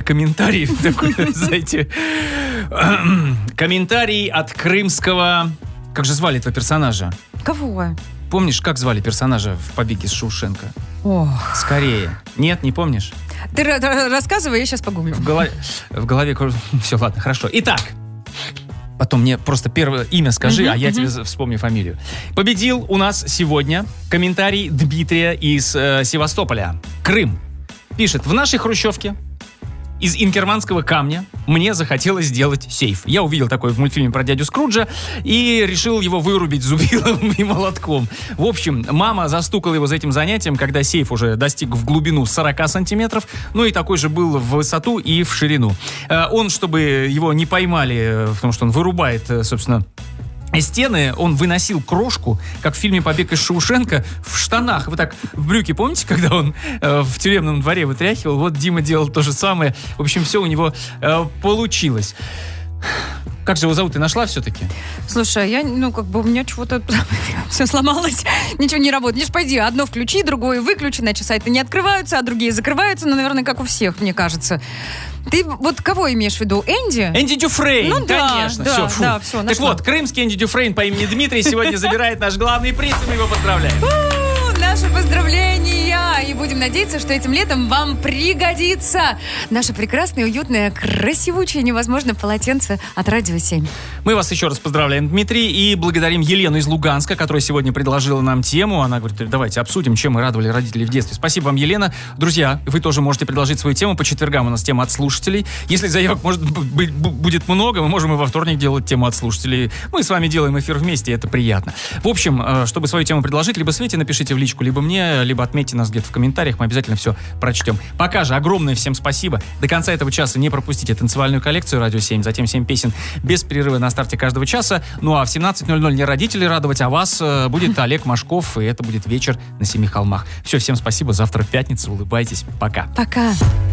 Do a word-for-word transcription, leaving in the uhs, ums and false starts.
комментарий такой, знаете, комментарий от крымского... Как же звали этого персонажа? Кого? Помнишь, как звали персонажа в «Побеге из Шоушенка»? Ох. Скорее. Нет, не помнишь? Ты р- р- рассказывай, я сейчас погуглю. В голове... В голове... Все, ладно, хорошо. Итак. Потом мне просто первое имя скажи, uh-huh, а я uh-huh. тебе вспомню фамилию. Победил у нас сегодня комментарий Дмитрия из э, Севастополя. Крым. Пишет: в нашей хрущевке из инкерманского камня мне захотелось сделать сейф. Я увидел такой в мультфильме про дядю Скруджа и решил его вырубить зубилом и молотком. В общем, мама застукала его за этим занятием, когда сейф уже достиг в глубину сорок сантиметров, ну и такой же был в высоту и в ширину. Он, чтобы его не поймали, потому что он вырубает, собственно, стены, он выносил крошку, как в фильме «Побег из Шоушенка», в штанах. Вы так в брюки помните, когда он э, в тюремном дворе вытряхивал? Вот Дима делал то же самое. В общем, все у него э, получилось. Как же его зовут? Ты нашла все-таки? Слушай, я, ну, как бы у меня чего-то все сломалось, ничего не работает. Лишь пойди, одно включи, другое выключи, иначе сайты не открываются, а другие закрываются, ну, наверное, как у всех, мне кажется. Ты вот кого имеешь в виду? Энди? Энди Дюфрейн, ну, да, конечно. Да, все, фу. да, все, так вот, крымский Энди Дюфрейн по имени Дмитрий сегодня забирает наш главный приз, и мы его поздравляем. Наши поздравления! И будем надеяться, что этим летом вам пригодится наше прекрасное, уютное, красивучее, невозможно полотенце от Радио семь. Мы вас еще раз поздравляем, Дмитрий, и благодарим Елену из Луганска, которая сегодня предложила нам тему. Она говорит: давайте обсудим, чем мы радовали родителей в детстве. Спасибо вам, Елена. Друзья, вы тоже можете предложить свою тему. По четвергам у нас тема от слушателей. Если заявок может быть, будет много, мы можем и во вторник делать тему от слушателей. Мы с вами делаем эфир вместе, и это приятно. В общем, чтобы свою тему предложить, либо Свете напишите в личку, либо мне, либо отметьте нас где-то в комментариях, мы обязательно все прочтем. Пока же огромное всем спасибо. До конца этого часа не пропустите танцевальную коллекцию Радио семь, затем семь песен без перерыва на старте каждого часа. Ну а в семнадцать ноль ноль не родителей радовать, а вас э, будет Олег Машков, и это будет вечер на Семи холмах. Все, всем спасибо. Завтра пятница. Улыбайтесь. Пока. Пока.